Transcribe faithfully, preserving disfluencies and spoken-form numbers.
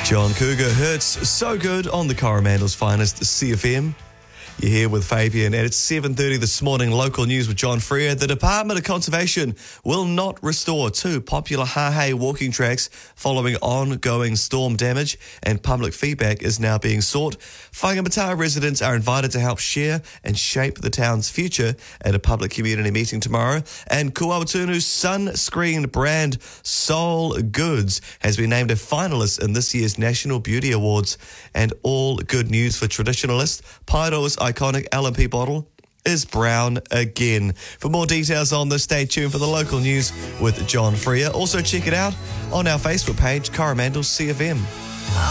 John Cougar hurts so good on the Coromandel's finest C F M. You're here with Fabian, and it's seven thirty this morning. Local news with John Freer. The Department of Conservation will not restore two popular Hahei walking tracks following ongoing storm damage, and public feedback is now being sought. Whangamata residents are invited to help share and shape the town's future at a public community meeting tomorrow. And Kuawatunu's sunscreen brand Soul Goods has been named a finalist in this year's National Beauty Awards. And all good news for traditionalists. Pairoa's iconic L and P bottle is brown again. For more details on this, stay tuned for the local news with John Freer. Also check it out on our Facebook page, Coromandel C F M.